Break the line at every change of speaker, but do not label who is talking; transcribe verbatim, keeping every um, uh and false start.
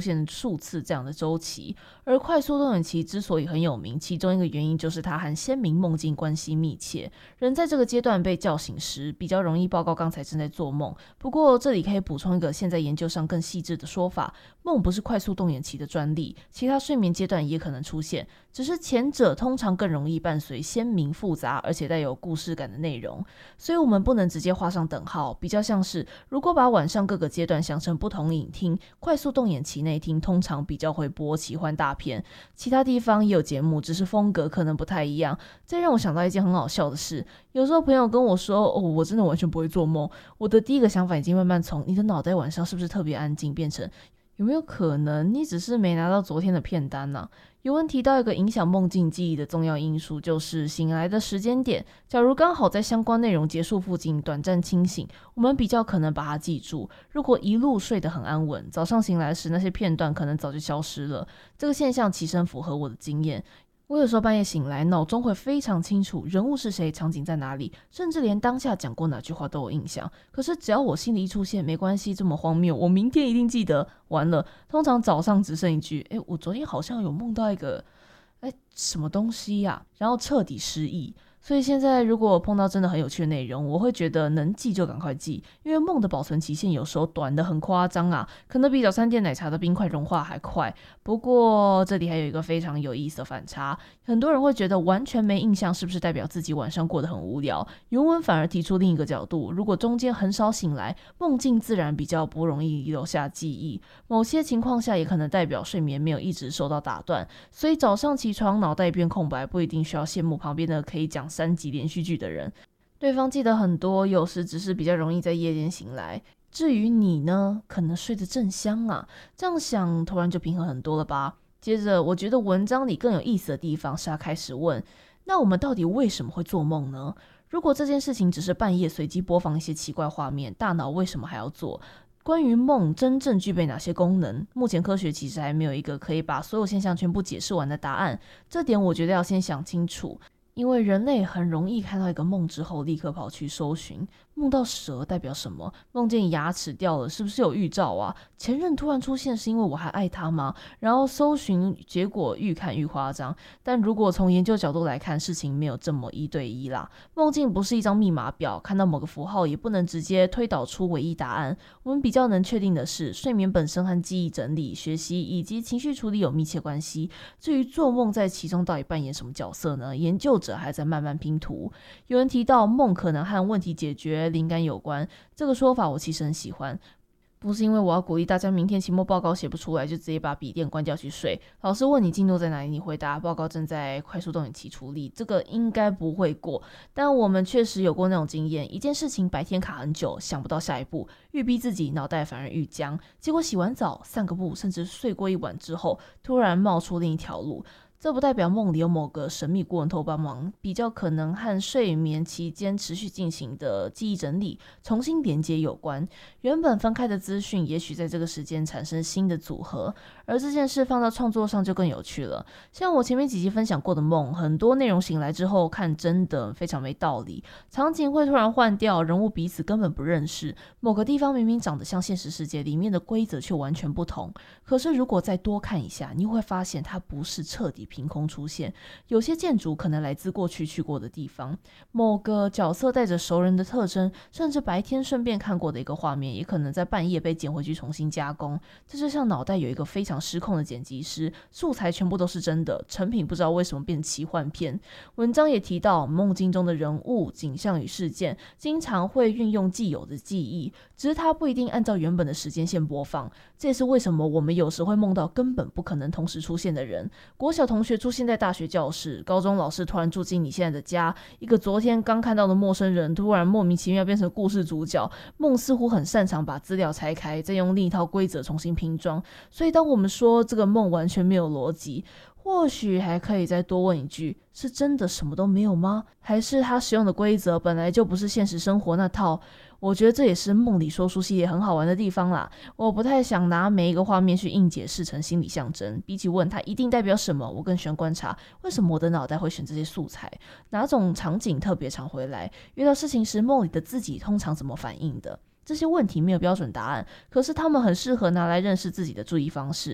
现数次这样的周期。而快速动眼期之所以很有名，其中一个原因就是它和鲜明梦境关系密切。人在这个阶段被叫醒时，比较容易报告刚才正在做梦。不过这里可以补充一个现在研究上更细致的说法，梦不是快速动眼期的专利，其他睡眠阶段也可能出现，只是前者通常更容易伴随鲜明复杂而且带有故事感的内容。所以我们不能直接画上等号，比较像是如果把晚上各个阶段想成不同影厅，快速动眼期那一厅通常比较会播奇幻大片，其他地方也有节目，只是风格可能不太一样。这让我想到一件很好笑的事，有时候朋友跟我说哦，我真的完全不会做梦，我的第一个想法已经慢慢从你的脑袋晚上是不是特别安静变成有没有可能你只是没拿到昨天的片单啊？有人提到一个影响梦境记忆的重要因素，就是醒来的时间点。假如刚好在相关内容结束附近短暂清醒，我们比较可能把它记住。如果一路睡得很安稳，早上醒来时那些片段可能早就消失了。这个现象其实符合我的经验。我有时候半夜醒来，脑中会非常清楚人物是谁，场景在哪里，甚至连当下讲过哪句话都有印象。可是只要我心里一出现，没关系，这么荒谬，我明天一定记得。完了，通常早上只剩一句，诶，我昨天好像有梦到一个，诶，什么东西呀、啊？然后彻底失忆。所以现在如果我碰到真的很有趣的内容，我会觉得能记就赶快记，因为梦的保存期限有时候短的很夸张啊，可能比早餐店奶茶的冰块融化还快。不过这里还有一个非常有意思的反差，很多人会觉得完全没印象是不是代表自己晚上过得很无聊？原文反而提出另一个角度，如果中间很少醒来，梦境自然比较不容易留下记忆，某些情况下也可能代表睡眠没有一直受到打断。所以早上起床脑袋一片空白，不一定需要羡慕旁边的可以讲三集连续剧的人，对方记得很多，有时只是比较容易在夜间醒来。至于你呢，可能睡得正香啊，这样想突然就平衡很多了吧。接着我觉得文章里更有意思的地方是他开始问，那我们到底为什么会做梦呢？如果这件事情只是半夜随机播放一些奇怪画面，大脑为什么还要做？关于梦真正具备哪些功能，目前科学其实还没有一个可以把所有现象全部解释完的答案，这点我觉得要先想清楚。因为人类很容易看到一个梦之后立刻跑去搜寻，梦到蛇代表什么？梦见牙齿掉了是不是有预兆啊？前任突然出现是因为我还爱他吗？然后搜寻结果愈看愈夸张。但如果从研究角度来看，事情没有这么一对一啦。梦境不是一张密码表，看到某个符号也不能直接推导出唯一答案。我们比较能确定的是，睡眠本身和记忆整理、学习以及情绪处理有密切关系。至于做梦在其中到底扮演什么角色呢？研究者还在慢慢拼图。有人提到梦可能和问题解决、灵感有关，这个说法我其实很喜欢。不是因为我要鼓励大家明天期末报告写不出来就直接把笔电关掉去睡，老师问你进度在哪里，你回答报告正在快速动眼期处理，这个应该不会过。但我们确实有过那种经验，一件事情白天卡很久，想不到下一步，愈逼自己，脑袋反而愈僵，结果洗完澡、散个步，甚至睡过一晚之后，突然冒出另一条路。这不代表梦里有某个神秘顾问偷帮忙，比较可能和睡眠期间持续进行的记忆整理、重新连接有关。原本分开的资讯，也许在这个时间产生新的组合，而这件事放到创作上就更有趣了。像我前面几集分享过的梦，很多内容醒来之后看真的非常没道理，场景会突然换掉，人物彼此根本不认识，某个地方明明长得像现实世界里面的规则却完全不同。可是如果再多看一下，你会发现它不是彻底凭空出现，有些建筑可能来自过去去过的地方，某个角色带着熟人的特征，甚至白天顺便看过的一个画面，也可能在半夜被捡回去重新加工。这就像脑袋有一个非常失控的剪辑师，素材全部都是真的，成品不知道为什么变奇幻片。文章也提到，梦境中的人物、景象与事件经常会运用既有的记忆，只是它不一定按照原本的时间线播放。这也是为什么我们有时会梦到根本不可能同时出现的人。国小同学出现在大学教室，高中老师突然住进你现在的家，一个昨天刚看到的陌生人突然莫名其妙变成故事主角。梦似乎很擅长把资料拆开，再用另一套规则重新拼装。所以当我们说这个梦完全没有逻辑，或许还可以再多问一句，是真的什么都没有吗？还是他使用的规则本来就不是现实生活那套？我觉得这也是梦里说书系列很好玩的地方啦。我不太想拿每一个画面去硬解释成心理象征，比起问它一定代表什么，我更喜欢观察为什么我的脑袋会选这些素材，哪种场景特别常回来，遇到事情时梦里的自己通常怎么反应的。这些问题没有标准答案，可是他们很适合拿来认识自己的注意方式。